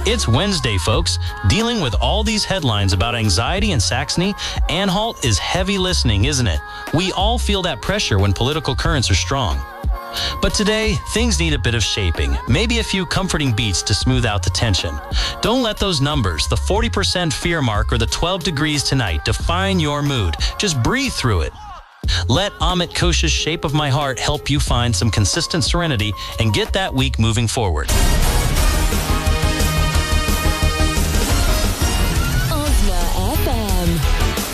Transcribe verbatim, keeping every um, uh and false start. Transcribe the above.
It's Wednesday, folks. Dealing with all these headlines about anxiety in Saxony, Anhalt is heavy listening, isn't it? We all feel that pressure when political currents are strong. But today, things need a bit of shaping, maybe a few comforting beats to smooth out the tension. Don't let those numbers, the forty percent fear mark or the twelve degrees tonight, define your mood. Just breathe through it. Let Amit Kosh's Shape of My Heart help you find some consistent serenity and get that week moving forward.